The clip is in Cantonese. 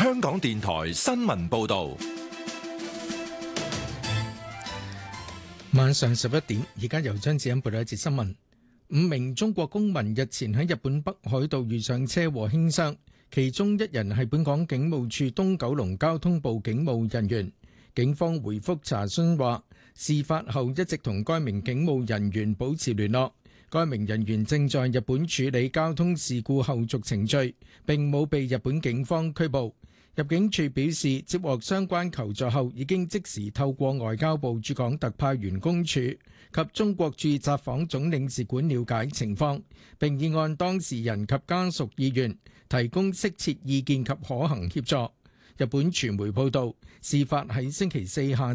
香港電台新聞報道。 晚上11點，而家由張子欣報道一節新聞。5名中國公民日前喺日本北海道遇上車禍輕傷，其中1人係本港警務處東九龍交通部警務人員。警方回覆查詢話，事發後一直同該名警務人員保持聯絡。該名人員正在日本處理交通事故後續程序，並冇被日本警方拘捕。入境處表示，接獲相關求助後，已經即時透過外交部駐港特派員公署及中國駐札幌總領事館了解情況，並已按當事人及家屬意願提供適切意見及可行協助。日本傳媒報道，事發喺星期四下